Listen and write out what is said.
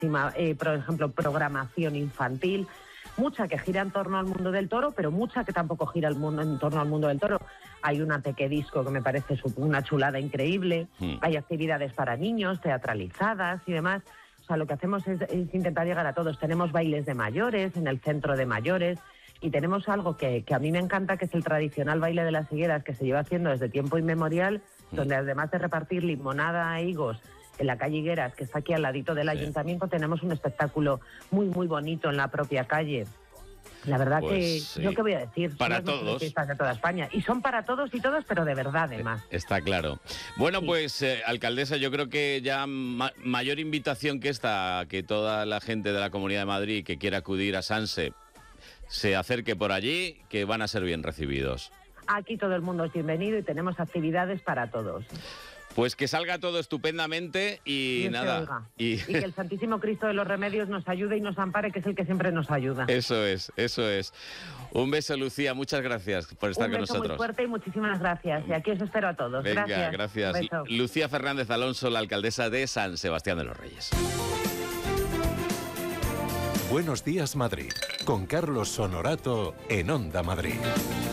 por ejemplo, programación infantil, mucha que gira en torno al mundo del toro, pero mucha que tampoco gira en torno al mundo del toro. Hay una tequedisco que me parece una chulada increíble, hay actividades para niños, teatralizadas y demás. O sea, lo que hacemos es intentar llegar a todos. Tenemos bailes de mayores en el centro de mayores y tenemos algo que a mí me encanta, que es el tradicional baile de las higueras, que se lleva haciendo desde tiempo inmemorial, donde además de repartir limonada e higos en la calle Higueras, que está aquí al ladito del ayuntamiento, tenemos un espectáculo muy, muy bonito en la propia calle. La verdad pues, que, ¿yo qué voy a decir? Para son todos. Fiestas de toda España. Y son para todos y todas, pero de verdad, además. Está claro. Bueno, sí. Pues, alcaldesa, yo creo que ya mayor invitación que esta, que toda la gente de la Comunidad de Madrid que quiera acudir a Sanse se acerque por allí, que van a ser bien recibidos. Aquí todo el mundo es bienvenido y tenemos actividades para todos. Pues que salga todo estupendamente y nada. Y que el Santísimo Cristo de los Remedios nos ayude y nos ampare, que es el que siempre nos ayuda. Eso es, eso es. Un beso, Lucía, muchas gracias por estar con nosotros. Un beso muy fuerte y muchísimas gracias. Y aquí os espero a todos. Venga, gracias. Lucía Fernández Alonso, la alcaldesa de San Sebastián de los Reyes. Buenos días, Madrid, con Carlos Honorato en Onda Madrid.